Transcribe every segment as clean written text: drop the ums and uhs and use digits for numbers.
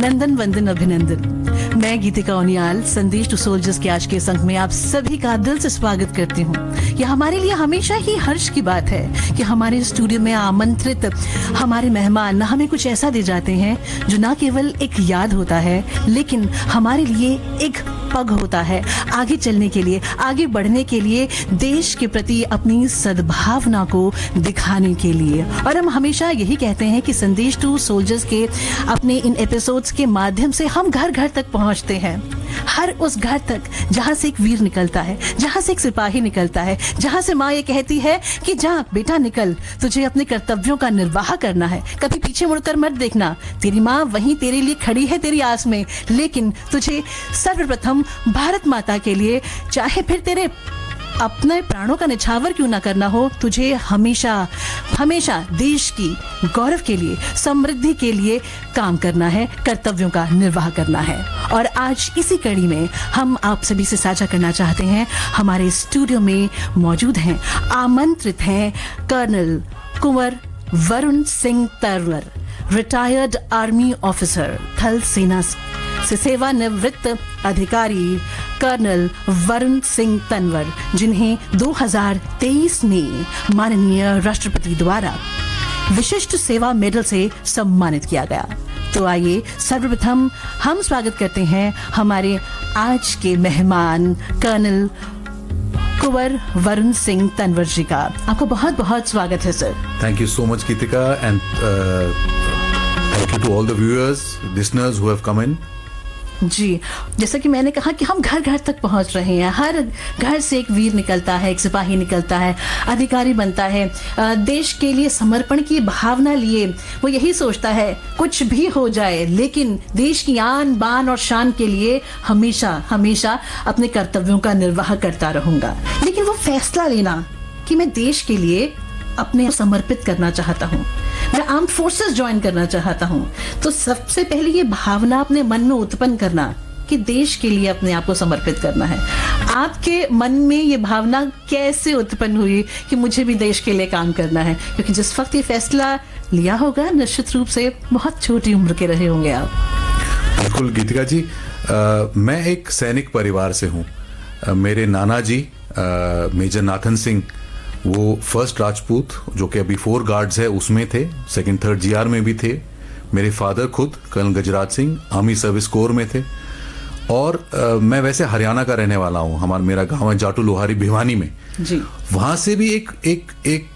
नंदन वंदन अभिनंदन। मैं गीतिका उनियाल संदेश टू सोल्जर्स के आज के इस अंक में आप सभी का दिल से स्वागत करती हूँ। यह हमारे लिए हमेशा ही हर्ष की बात है कि हमारे स्टूडियो में आमंत्रित हमारे मेहमान हमें कुछ ऐसा दे जाते हैं जो न केवल एक याद होता है लेकिन हमारे लिए एक पग होता है आगे चलने के लिए, आगे बढ़ने के लिए, देश के प्रति अपनी सद्भावना को दिखाने के लिए। और हम हमेशा यही कहते हैं कि संदेश टू सोल्जर्स के अपने इन एपिसोड्स के माध्यम से हम घर घर तक पहुंचते हैं, हर उस घर तक जहां से एक वीर निकलता है, जहां से एक सिपाही निकलता है, जहां से माँ ये कहती है कि जा बेटा निकल, तुझे अपने कर्तव्यों का निर्वाह करना है, कभी पीछे मुड़कर मत देखना, तेरी माँ वहीं तेरे लिए खड़ी है तेरी आस में, लेकिन तुझे सर्वप्रथम भारत माता के लिए, चाहे फिर तेरे अपने प्राणों का निछावर क्यों ना करना हो, तुझे हमेशा हमेशा देश की गौरव के लिए, समृद्धि के लिए काम करना है, कर्तव्यों का निर्वाह करना है। और आज इसी कड़ी में हम आप सभी से साझा करना चाहते हैं, हमारे स्टूडियो में मौजूद हैं, आमंत्रित हैं कर्नल कुंवर Varun Singh Tanwar, retired army officer, थल सेना से सेवानिवृत्त अधिकारी कर्नल वरुण सिंह तंवर, जिन्हें 2023 में माननीय राष्ट्रपति द्वारा विशिष्ट सेवा मेडल से सम्मानित किया गया। तो आइए सर्वप्रथम हम स्वागत करते हैं हमारे आज के मेहमान कर्नल कुंवर वरुण सिंह तंवर जी का। आपको बहुत बहुत स्वागत है sir. Thank you so much Geetika and thank you to all the viewers, listeners who have come इन। जी, जैसा कि मैंने कहा कि हम घर घर तक पहुंच रहे हैं, हर घर से एक वीर निकलता है, एक सिपाही निकलता है, अधिकारी बनता है, देश के लिए समर्पण की भावना लिए वो यही सोचता है कुछ भी हो जाए लेकिन देश की आन बान और शान के लिए हमेशा हमेशा अपने कर्तव्यों का निर्वाह करता रहूंगा। लेकिन वो फैसला लेना कि मैं देश के लिए अपने समर्पित करना चाहता हूँ, मैं आर्म्ड फोर्सेस ज्वाइन करना चाहता हूँ, तो सबसे पहले ये भावना अपने मन में उत्पन्न करना कि देश के लिए अपने आप को समर्पित करना है। आपके मन में ये भावना कैसे उत्पन्न हुई कि मुझे भी देश के लिए काम करना है? क्योंकि जिस वक्त ये फैसला लिया होगा निश्चित रूप से बहुत छोटी उम्र के रहे होंगे आप। बिल्कुल गीतिका जी, मैं एक सैनिक परिवार से हूँ। मेरे नाना जी मेजर नाथन सिंह, वो फर्स्ट राजपूत जो कि अभी 4 गार्ड्स है उसमें थे, सेकंड थर्ड जीआर में भी थे। मेरे फादर खुद colonel Gajraj Singh army service corps में थे। और मैं वैसे हरियाणा का रहने वाला हूँ। मेरा गांव है जाटू लोहारी भिवानी में जी। वहां से भी एक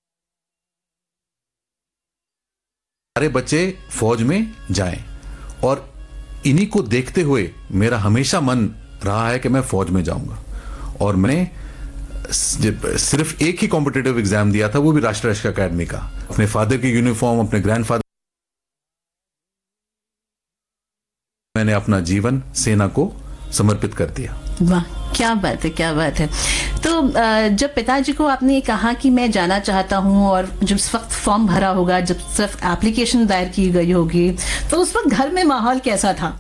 सारे बच्चे फौज में जाएं, और इन्हीं को देखते हुए मेरा हमेशा मन रहा है कि मैं फौज में जाऊंगा। और मैंने सिर्फ एक ही कॉम्पिटिटिव एग्जाम दिया था, वो भी राष्ट्रीय रक्षा अकेडमी का, अपने फादर की यूनिफॉर्म, अपने ग्रैंडफादर, मैंने अपना जीवन सेना को समर्पित कर दिया। वाह, क्या बात है, क्या बात है। तो जब पिताजी को आपने कहा कि मैं जाना चाहता हूं, और जब उस वक्त फॉर्म भरा होगा, जब सिर्फ एप्लीकेशन दायर की गई होगी, तो उस वक्त घर में माहौल कैसा था?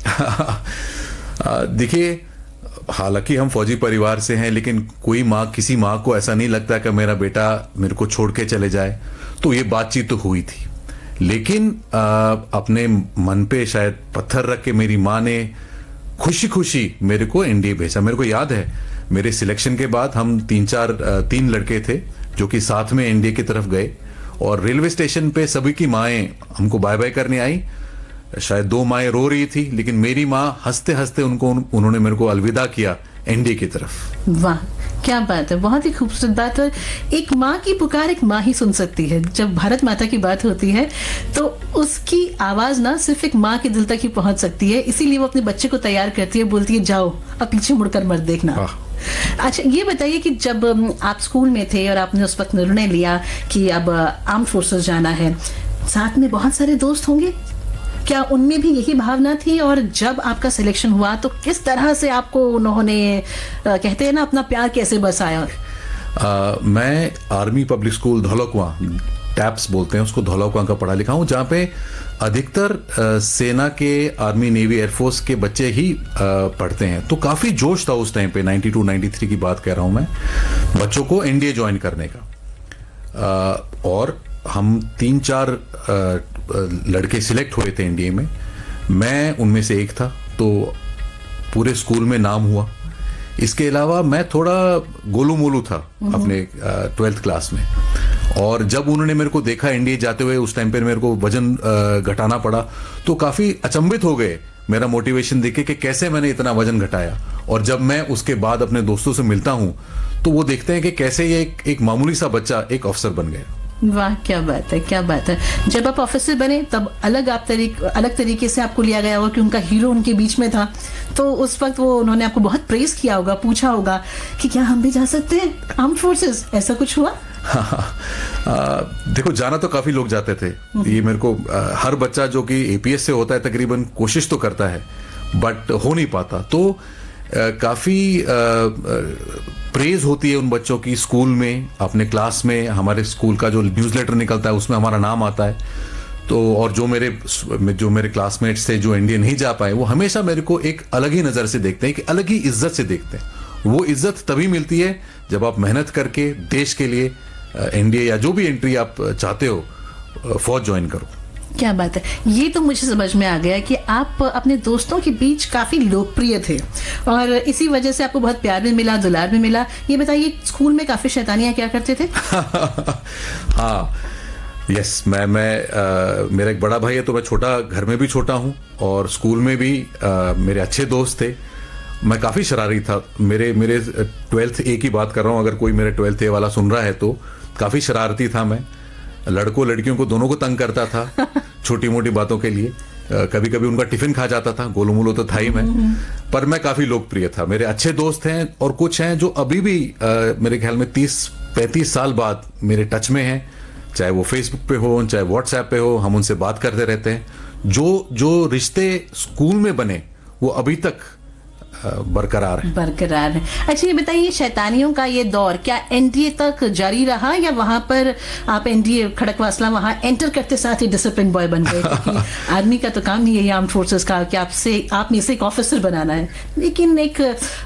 देखिए, हालांकि हम फौजी परिवार से हैं, लेकिन किसी माँ को ऐसा नहीं लगता कि मेरा बेटा मेरे को छोड़ के चले जाए। तो ये बातचीत तो हुई थी, लेकिन अपने मन पे शायद पत्थर रख के मेरी माँ ने खुशी खुशी मेरे को एनडीए भेजा। मेरे को याद है मेरे सिलेक्शन के बाद हम 3 लड़के थे जो कि साथ में एनडीए की तरफ गए, और रेलवे स्टेशन पे सभी की माएं हमको बाय बाय करने आई। शायद 2 माएं रो रही थी, लेकिन मेरी माँ हंसते हंसते उन्होंने मेरे को अलविदा किया एनडीए की तरफ। वाह, क्या बात है, बहुत ही खूबसूरत बात है। एक माँ की पुकार एक माँ ही सुन सकती है। जब भारत माता की बात होती है तो उसकी आवाज ना सिर्फ एक माँ के दिल तक ही पहुंच सकती है, इसीलिए वो अपने बच्चे को तैयार करती है, बोलती है जाओ अब पीछे मुड़कर मत देखना। अच्छा, ये बताइए कि जब आप स्कूल में थे और आपने उस वक्त निर्णय लिया कि अब आर्म्ड फोर्सेस जाना है, साथ में बहुत सारे दोस्त होंगे, क्या उनमें भी यही भावना थी? और जब आपका सिलेक्शन हुआ तो किस तरह से आपको उन्होंने कहते हैं ना अपना प्यार कैसे बरसाया? मैं आर्मी पब्लिक स्कूल धौलकुआं, टैप्स बोलते हैं उसको, धौलकुआं का पढ़ा लिखा हूँ, जहाँ पे अधिकतर सेना के, आर्मी, नेवी, एयरफोर्स के बच्चे ही पढ़ते हैं। तो काफी जोश था उस टाइम पे, 92-93 की बात कह रहा हूँ मैं, बच्चों को एनडीए ज्वाइन करने का। और हम 3-4 लड़के सिलेक्ट हुए थे एनडीए में। मैं उनमें से एक था, तो पूरे स्कूल में नाम हुआ। इसके अलावा मैं थोड़ा गोलू मोलू था अपने 12th क्लास में, और जब उन्होंने मेरे को देखा एनडीए जाते हुए, उस टाइम पे मेरे को वजन घटाना पड़ा, तो काफी अचंभित हो गए मेरा मोटिवेशन देखे कि कैसे मैंने इतना वजन घटाया। और जब मैं उसके बाद अपने दोस्तों से मिलता हूं तो वो देखते हैं कि कैसे ये एक मामूली सा बच्चा एक अफसर बन गया। वाह, क्या बात है, क्या बात है। जब आप ऑफिसर बने तब अलग तरीके से आपको लिया गया होगा कि उनका हीरो उनके बीच में था, तो उस वक्त वो उन्होंने आपको बहुत प्रेज किया होगा, पूछा होगा कि क्या हम भी जा सकते हैं आर्म्ड फोर्सेस, ऐसा कुछ हुआ? देखो, जाना तो काफी लोग जाते थे। ये मेरे को हर बच्चा जो कि एपीएस से होता है तकरीबन कोशिश तो करता है, बट हो नहीं पाता। तो काफी प्रेज होती है उन बच्चों की स्कूल में, अपने क्लास में। हमारे स्कूल का जो न्यूज़लेटर निकलता है उसमें हमारा नाम आता है। तो और जो मेरे क्लासमेट्स थे जो एनडीए नहीं जा पाए, वो हमेशा मेरे को एक अलग ही नजर से देखते हैं, कि अलग ही इज्जत से देखते हैं। वो इज्जत तभी मिलती है जब आप मेहनत करके देश के लिए एनडीए या जो भी एंट्री आप चाहते हो, फौज ज्वाइन करो। क्या बात है। ये तो मुझे समझ में आ गया कि आप अपने दोस्तों के बीच काफी लोकप्रिय थे और इसी वजह से आपको बहुत प्यार भी मिला, दुलार भी मिला। ये बताइए, स्कूल में काफी शैतानियां क्या करते थे? हाँ, यस, मेरा एक बड़ा भाई है, तो मैं छोटा, घर में भी छोटा हूँ और स्कूल में भी मेरे अच्छे दोस्त थे। मैं काफी शरारती था। मेरे 12th ए की बात कर रहा हूँ, अगर कोई मेरे 12th ए वाला सुन रहा है तो काफी शरारती था मैं। लड़कों लड़कियों को दोनों को तंग करता था छोटी मोटी बातों के लिए। कभी कभी उनका टिफिन खा जाता था, गोलू मोलू तो था ही मैं, पर मैं काफी लोकप्रिय था। मेरे अच्छे दोस्त हैं और कुछ हैं जो अभी भी मेरे ख्याल में 30-35 साल बाद मेरे टच में हैं, चाहे वो फेसबुक पे हो, चाहे व्हाट्सएप पे हो, हम उनसे बात करते रहते हैं। जो रिश्ते स्कूल में बने वो अभी तक बरकरार है। अच्छा, ये बताइए, शैतानियों का ये दौर क्या एनडीए तक जारी रहा, या वहां पर आप एनडीए खड़कवासला वहां एंटर करते साथ ही डिसिप्लिन बॉय बन गए? क्योंकि आर्मी का तो काम ही है आर्म्ड फोर्सेस का कि आप में से एक ऑफिसर बनाना है। लेकिन एक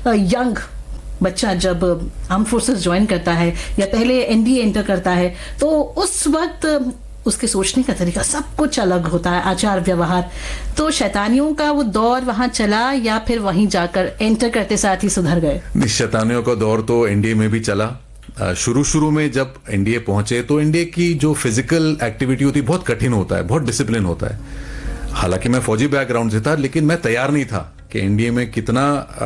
यंग बच्चा जब आर्म्ड फोर्सेस ज्वाइन करता है या पहले एनडीए एंटर करता है, तो उस वक्त उसके सोचने का तरीका सब कुछ अलग होता है, आचार व्यवहार। तो शैतानियों का वो दौर वहां चला या फिर वहीं जाकर एंटर करते साथ ही सुधर गए? शैतानियों का दौर तो एनडीए में भी चला। शुरू में जब एनडीए पहुंचे तो एनडीए की जो फिजिकल एक्टिविटी होती है बहुत कठिन होता है, बहुत डिसिप्लिन होता है। हालांकि मैं फौजी बैकग्राउंड से था, लेकिन मैं तैयार नहीं था कि एनडीए में कितना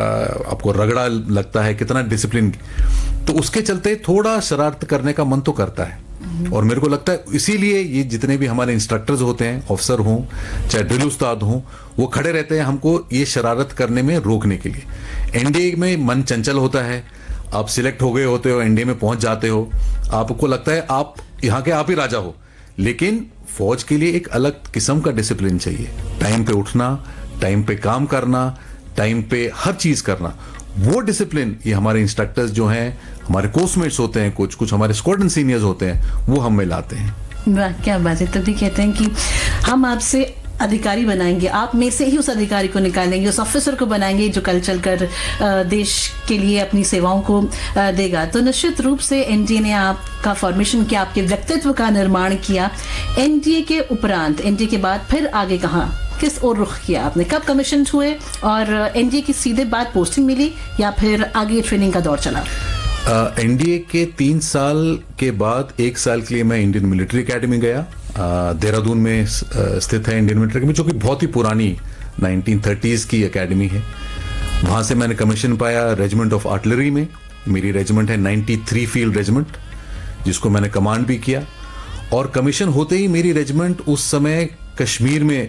आपको रगड़ा लगता है, कितना डिसिप्लिन। तो उसके चलते थोड़ा शरारत करने का मन तो करता है। और मेरे को लगता है इसीलिए ये जितने भी हमारे इंस्ट्रक्टर्स होते हैं, ऑफिसर हों चाहे ड्रिल उस्ताद हों, वो खड़े रहते हैं हमको ये शरारत करने में रोकने के लिए। एनडीए में मन चंचल होता है, आप सिलेक्ट हो गए होते हो, एनडीए में पहुंच जाते हो, आपको लगता है आप यहाँ के आप ही राजा हो। लेकिन फौज के लिए एक अलग किस्म का डिसिप्लिन चाहिए। टाइम पे उठना, टाइम पे काम करना, टाइम पे हर चीज करना, वो डिसिप्लिन ये हमारे इंस्ट्रक्टर्स जो हैं, हमारे कोर्समेट्स होते हैं, कुछ हमारे स्क्वाड्रन सीनियर्स होते हैं, वो हम में लाते हैं। वाह, क्या बात है। तभी कहते हैं कि हम आपसे अधिकारी बनाएंगे, आप में से ही उस अधिकारी को निकालेंगे, उस ऑफिसर को बनाएंगे जो कल चलकर देश के लिए अपनी सेवाओं को देगा। तो निश्चित रूप से एनडीए ने आपका फॉर्मेशन किया, आपके व्यक्तित्व का निर्माण किया। एनडीए के उपरांत, एनडीए के बाद फिर आगे कहाँ, किस ओर रुख किया आपने? कब कमीशन हुए और एनडीए की सीधे बाद पोस्टिंग मिली या फिर आगे ट्रेनिंग का दौर चला? एनडीए के 3 साल के बाद 1 साल के लिए मैं इंडियन मिलिट्री एकेडमी गया। देहरादून में स्थित है इंडियन मिलिट्री एकेडमी, जो कि बहुत ही पुरानी 1930s की एकेडमी है। वहां से मैंने कमीशन पाया रेजिमेंट ऑफ आर्टिलरी में। मेरी रेजिमेंट है 93 फील्ड रेजिमेंट, जिसको मैंने कमांड भी किया। और कमीशन होते ही मेरी रेजिमेंट उस समय कश्मीर में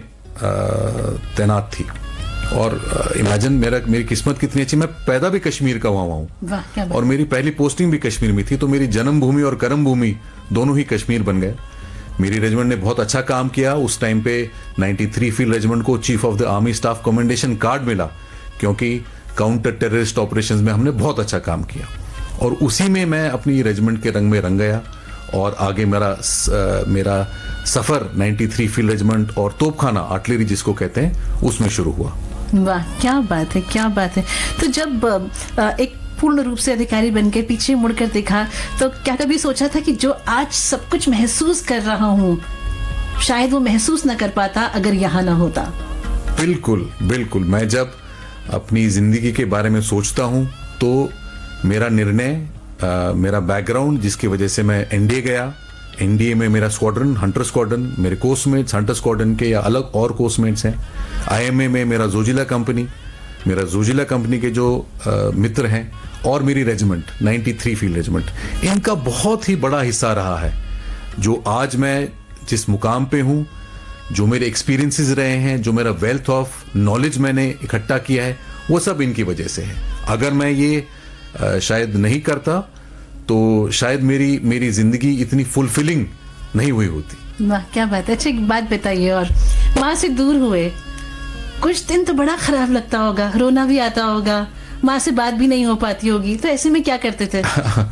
तैनात थी। और इमेजिन मेरी किस्मत कितनी अच्छी, मैं पैदा भी कश्मीर का हुआ हूँ और मेरी पहली पोस्टिंग भी कश्मीर में थी। तो मेरी जन्मभूमि और कर्मभूमि दोनों ही कश्मीर बन गए। मेरी रेजिमेंट ने बहुत अच्छा काम किया। उस टाइम पे 93 फील्ड रेजिमेंट को chief of the army staff commendation card मिला, क्योंकि काउंटर टेररिस्ट ऑपरेशंस में हमने बहुत अच्छा काम किया। और उसी में मैं अपनी रेजिमेंट के रंग में रंग गया और आगे मेरा सफर 93 फील्ड रेजिमेंट और तोपखाना आर्टिलरी जिसको कहते हैं, उसमें शुरू हुआ। वाह, क्या बात है, क्या बात है। तो जब एक पूर्ण रूप से अधिकारी बनकर पीछे मुड़कर देखा, तो क्या कभी सोचा था कि जो आज सब कुछ महसूस कर रहा हूं, शायद वो महसूस न कर पाता अगर यहाँ ना होता? बिल्कुल बिल्कुल। मैं जब अपनी जिंदगी के बारे में सोचता हूं तो मेरा निर्णय, मेरा बैकग्राउंड जिसकी वजह से मैं एनडीए गया, एनडीए में मेरा स्क्वाड्रन, हंटर स्क्वाड्रन, मेरे कोर्समेट्स हंटर स्क्वाड्रन के या अलग और कोर्समेट्स हैं। आईएमए में मेरा जोजिला कंपनी, मेरा जोजिला कंपनी के जो मित्र हैं, और मेरी रेजिमेंट 93 फील्ड रेजिमेंट, इनका बहुत ही बड़ा हिस्सा रहा है जो आज मैं जिस मुकाम पे हूं, जो मेरे एक्सपीरियंसेस रहे हैं, जो मेरा वेल्थ ऑफ नॉलेज मैंने इकट्ठा किया है, वो सब इनकी वजह से है। अगर मैं ये शायद नहीं करता तो शायद मेरी जिंदगी इतनी फुलफिलिंग नहीं हुई होती। वाह, क्या बात है। अच्छा, एक बात बताइए, और माँ से दूर हुए कुछ दिन तो बड़ा खराब लगता होगा, रोना भी आता होगा, माँ से बात भी नहीं हो पाती होगी, तो ऐसे में क्या करते थे?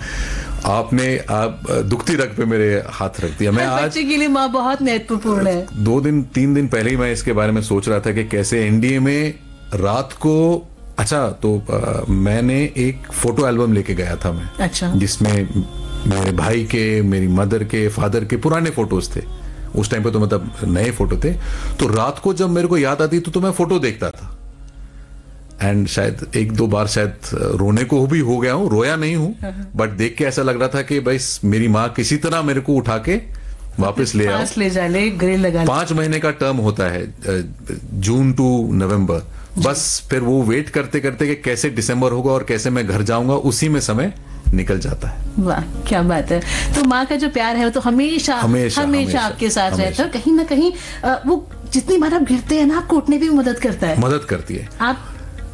आप दुखती रग पे मेरे हाथ रख दिया। मैं आज बच्चे के लिए माँ बहुत महत्वपूर्ण है। 2-3 दिन पहले ही मैं इसके बारे में सोच रहा था कि कैसे एनडीए में रात को, अच्छा तो मैंने एक फोटो एल्बम लेके गया था मैं। अच्छा। जिसमें मेरे भाई के, मेरी मदर के, फादर के पुराने फोटोज थे। उस टाइम पे तो मतलब नए फोटो थे। तो रात को जब मेरे को याद आती तो मैं फोटो देखता था, एंड शायद 1-2 बार शायद रोने को भी हो गया हूं, रोया नहीं हूं, बट देख के ऐसा लग रहा था कि बस मेरी माँ किसी तरह मेरे को उठा के वापस ले आओ, ले जा, ले ग्रिल लगा। 5 महीने का टर्म होता है, जून टू नवंबर। बस फिर वो वेट करते करते कि कैसे दिसंबर होगा और कैसे मैं घर जाऊंगा, उसी में समय निकल जाता है। वाह, क्या बात है। तो माँ का जो प्यार है वो तो हमेशा आपके साथ रहता है। कहीं ना कहीं वो जितनी बार आप गिरते हैं ना, आपको उठने भी मदद करता है। मदद करती है। आप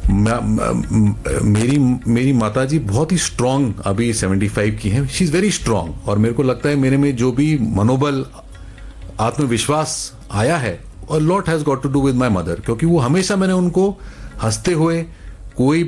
मेरी माताजी बहुत ही स्ट्रांग, अभी 75 की हैं, शी इज वेरी स्ट्रांग, और मेरे को लगता है मेरे में जो भी मनोबल, आत्मविश्वास आया है, और lot has got to do with my mother, क्योंकि वो हमेशा मैंने उनको हंसते हुए कोई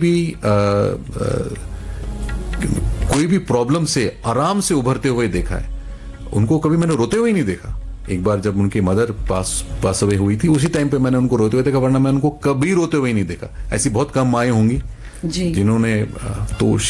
भी प्रॉब्लम से आराम से उभरते हुए देखा है। उनको कभी मैंने रोते हुए नहीं देखा। एक बार जब उनकी मदर पास अवे हुई थी, उसी टाइम पे मैंने उनको रोते हुए देखा, वरना मैं उनको कभी रोते हुए नहीं देखा। ऐसी बहुत कम माएं होंगी जी, जिन्होंने, तो